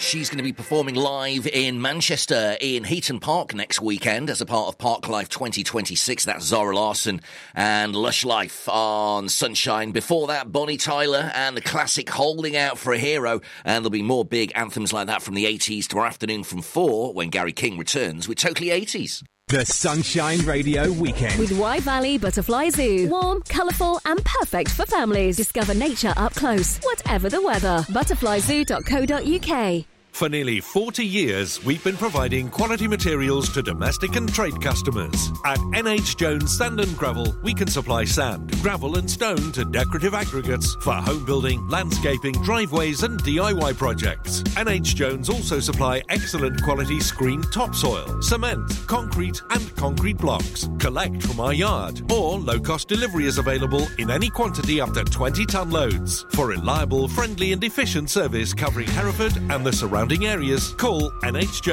She's going to be performing live in Manchester in Heaton Park next weekend as a part of Park Life 2026. That's Zara Larsson and Lush Life on Sunshine. Before that, Bonnie Tyler and the classic Holding Out for a Hero. And there'll be more big anthems like that from the 80s tomorrow afternoon from 4 when Gary King returns with Totally 80s. The Sunshine Radio Weekend. With Wye Valley Butterfly Zoo. Warm, colourful and perfect for families. Discover nature up close, whatever the weather. Butterflyzoo.co.uk. For nearly 40 years, we've been providing quality materials to domestic and trade customers. At NH Jones Sand and Gravel, we can supply sand, gravel and stone to decorative aggregates for home building, landscaping, driveways and DIY projects. NH Jones also supply excellent quality screened topsoil, cement, concrete and concrete blocks. Collect from our yard or low-cost delivery is available in any quantity up to 20-tonne loads. For reliable, friendly and efficient service covering Hereford and the surrounding areas, call NH Jones